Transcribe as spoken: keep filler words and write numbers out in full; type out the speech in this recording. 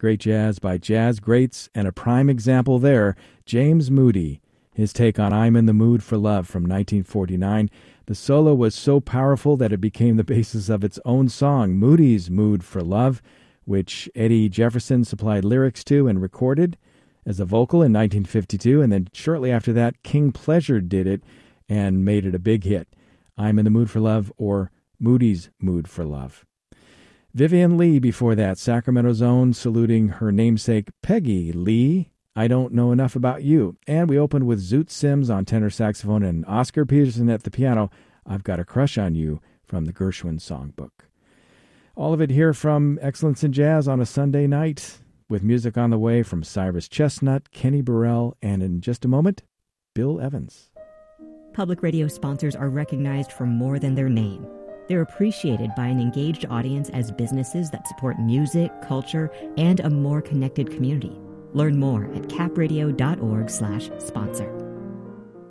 Great jazz by jazz greats, and a prime example there, James Moody. His take on I'm in the Mood for Love from nineteen forty-nine. The solo was so powerful that it became the basis of its own song, Moody's Mood for Love, which Eddie Jefferson supplied lyrics to and recorded as a vocal in nineteen fifty-two, and then shortly after that, King Pleasure did it and made it a big hit. I'm in the Mood for Love, or Moody's Mood for Love. Vivian Lee before that, Sacramento's own, saluting her namesake Peggy Lee, I Don't Know Enough About You. And we opened with Zoot Sims on tenor saxophone and Oscar Peterson at the piano, I've Got a Crush on You, from the Gershwin Songbook. All of it here from Excellence in Jazz on a Sunday night, with music on the way from Cyrus Chestnut, Kenny Burrell, and in just a moment, Bill Evans. Public radio sponsors are recognized for more than their name. They're appreciated by an engaged audience as businesses that support music, culture, and a more connected community. Learn more at capradio.org slash sponsor.